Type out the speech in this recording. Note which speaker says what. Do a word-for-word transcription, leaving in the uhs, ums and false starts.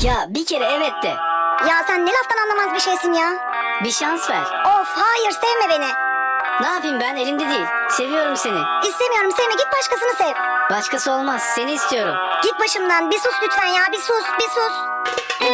Speaker 1: Ya bir kere evet de.
Speaker 2: Ya sen ne laftan anlamaz bir şeysin ya.
Speaker 1: Bir şans ver.
Speaker 2: Of hayır, sevme beni.
Speaker 1: Ne yapayım ben, elimde değil. Seviyorum seni.
Speaker 2: İstemiyorum, sevme, git başkasını sev.
Speaker 1: Başkası olmaz, seni istiyorum.
Speaker 2: Git başımdan, bir sus lütfen ya, bir sus bir sus.